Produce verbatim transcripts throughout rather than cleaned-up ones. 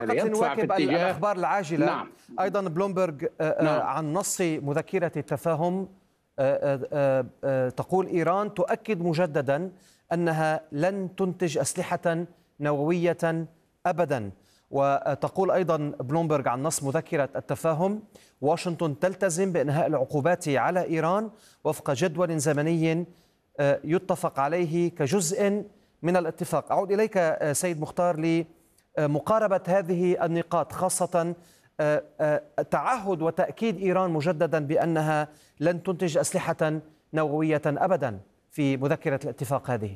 فقط يدفع في لنواكب اتجاه. الأخبار العاجلة. نعم. أيضا بلومبرج نعم. عن نص مذكرة التفاهم تقول إيران تؤكد مجددا أنها لن تنتج أسلحة نووية أبدا. وتقول أيضا بلومبرج عن نص مذكرة التفاهم واشنطن تلتزم بإنهاء العقوبات على إيران وفق جدول زمني يتفق عليه كجزء من الاتفاق. أعود إليك سيد مختار لمقاربة هذه النقاط، خاصة تعهد وتأكيد إيران مجددا بأنها لن تنتج أسلحة نووية أبدا في مذكرة الاتفاق هذه.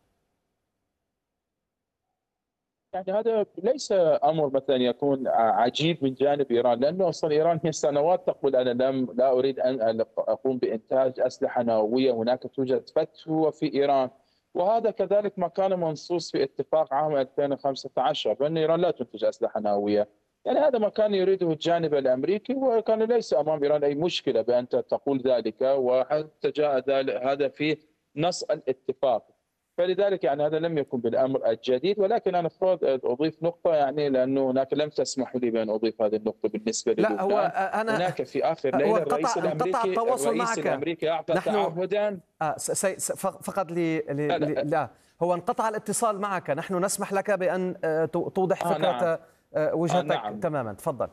يعني هذا ليس امر مثلا يكون عجيب من جانب ايران، لانه اصلا ايران هي سنوات تقول انا لم لا اريد ان اقوم بانتاج اسلحه نوويه، هناك توجد فتوى في ايران، وهذا كذلك ما كان منصوص في اتفاق عام ألفين وخمسة عشر بان ايران لا تنتج اسلحه نوويه. يعني هذا ما كان يريده الجانب الامريكي، وكان ليس امام ايران اي مشكله بان تقول ذلك، وحتى جاء هذا في نص الاتفاق. فلذلك يعني هذا لم يكن بالامر الجديد، ولكن انا اضيف نقطه، يعني لانه هناك لم تسمح لي بان اضيف هذه النقطه بالنسبه للبنان. لا هو أنا هناك في اخر هو ليله انقطع الرئيس انقطع الامريكي التواصل الرئيس معك. الامريكي اعطى نحن تعهدا. آه سي... فقط لي... لي... لا, لا. لا هو انقطع الاتصال معك، نحن نسمح لك بان توضح آه فكره نعم. وجهتك. آه نعم. تماما، تفضل.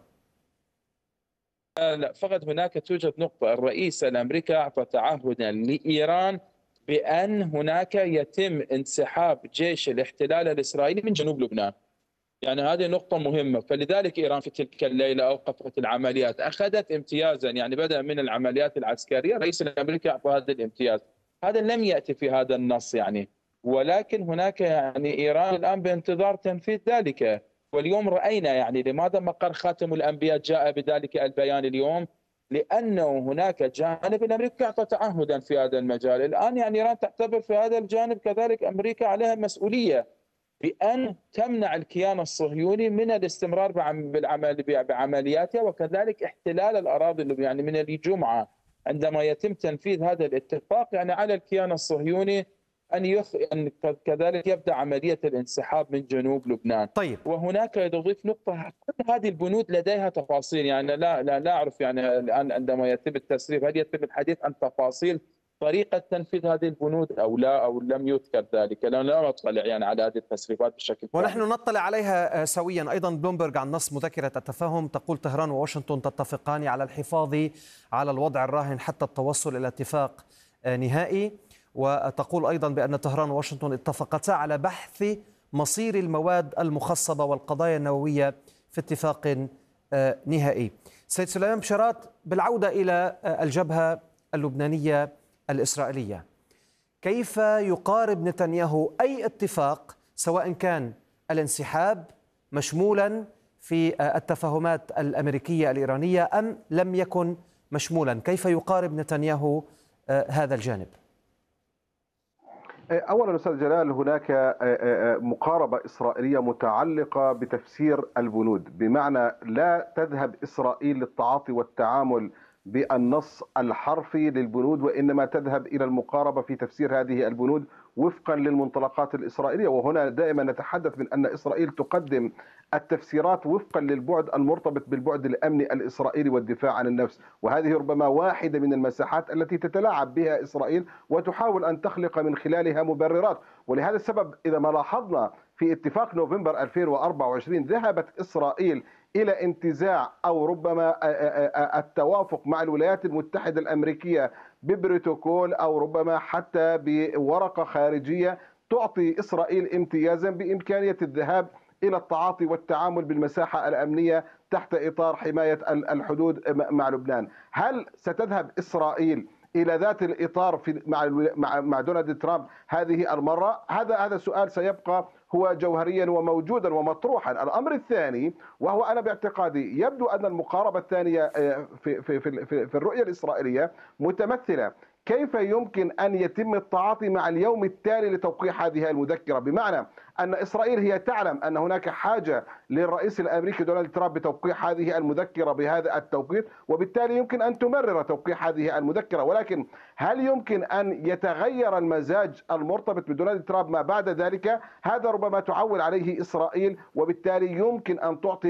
آه لا فقط هناك توجد نقطه، الرئيس الامريكي اعطى تعهدا لايران بأن هناك يتم انسحاب جيش الاحتلال الإسرائيلي من جنوب لبنان. يعني هذه نقطة مهمة، فلذلك إيران في تلك الليلة أوقفت العمليات، أخذت امتيازا، يعني بدأ من العمليات العسكرية، الرئيس الأمريكي أعطى هذا الامتياز. هذا لم يأتي في هذا النص يعني، ولكن هناك يعني إيران الآن بانتظار تنفيذ ذلك. واليوم رأينا يعني لماذا مقر خاتم الأنبياء جاء بذلك البيان اليوم؟ لأنه هناك جانب الأمريكي أعطى تعهدا في هذا المجال. الآن يعني إيران تعتبر في هذا الجانب كذلك أمريكا عليها مسؤولية بأن تمنع الكيان الصهيوني من الاستمرار بالعمل بعملياتها، وكذلك احتلال الأراضي. يعني من الجمعة عندما يتم تنفيذ هذا الاتفاق، يعني على الكيان الصهيوني أن, يخ... أن كذلك يبدأ عملية الانسحاب من جنوب لبنان. طيب. وهناك يضيف نقطة، كل هذه البنود لديها تفاصيل، يعني لا لا, لا أعرف يعني الآن عندما يتم التسريب هل يتم الحديث عن تفاصيل طريقة تنفيذ هذه البنود أو لا، أو لم يذكر ذلك؟ لأن لا أطلع يعني على هذه التسريبات بشكل كامل. ونحن نطلع عليها سويا. أيضا بلومبرج عن نص مذكرة التفاهم تقول طهران وواشنطن تتفقان على الحفاظ على الوضع الراهن حتى التوصل إلى اتفاق نهائي. وتقول أيضا بأن طهران وواشنطن اتفقتا على بحث مصير المواد المخصبة والقضايا النووية في اتفاق نهائي. سيد سليمان بشارات، بالعودة إلى الجبهة اللبنانية الإسرائيلية، كيف يقارب نتنياهو أي اتفاق سواء كان الانسحاب مشمولا في التفاهمات الأمريكية الإيرانية أم لم يكن مشمولا؟ كيف يقارب نتنياهو هذا الجانب؟ أولا أستاذ جلال، هناك مقاربة إسرائيلية متعلقة بتفسير البنود، بمعنى لا تذهب إسرائيل للتعاطي والتعامل بالنص الحرفي للبنود، وإنما تذهب إلى المقاربة في تفسير هذه البنود وفقا للمنطلقات الإسرائيلية. وهنا دائما نتحدث من أن إسرائيل تقدم التفسيرات وفقا للبعد المرتبط بالبعد الأمني الإسرائيلي والدفاع عن النفس، وهذه ربما واحدة من المساحات التي تتلاعب بها إسرائيل وتحاول أن تخلق من خلالها مبررات. ولهذا السبب إذا ما لاحظنا في اتفاق نوفمبر ألفين وأربعة وعشرين ذهبت إسرائيل إلى انتزاع أو ربما التوافق مع الولايات المتحدة الأمريكية ببروتوكول أو ربما حتى بورقة خارجية تعطي إسرائيل امتيازا بإمكانية الذهاب إلى التعاطي والتعامل بالمساحة الأمنية تحت إطار حماية الحدود مع لبنان. هل ستذهب إسرائيل إلى ذات الإطار في مع مع مع دونالد ترامب هذه المرة؟ هذا هذا سؤال سيبقى هو جوهريا وموجودا ومطروحا. الأمر الثاني، وهو أنا باعتقادي يبدو أن المقاربة الثانية في في في في الرؤية الإسرائيلية متمثلة كيف يمكن أن يتم التعاطي مع اليوم التالي لتوقيع هذه المذكرة، بمعنى أن إسرائيل هي تعلم أن هناك حاجة للرئيس الأمريكي دونالد ترامب بتوقيع هذه المذكرة بهذا التوقيت، وبالتالي يمكن أن تمرر توقيع هذه المذكرة. ولكن هل يمكن أن يتغير المزاج المرتبط بدونالد ترامب ما بعد ذلك؟ هذا ربما تعول عليه إسرائيل، وبالتالي يمكن أن تعطي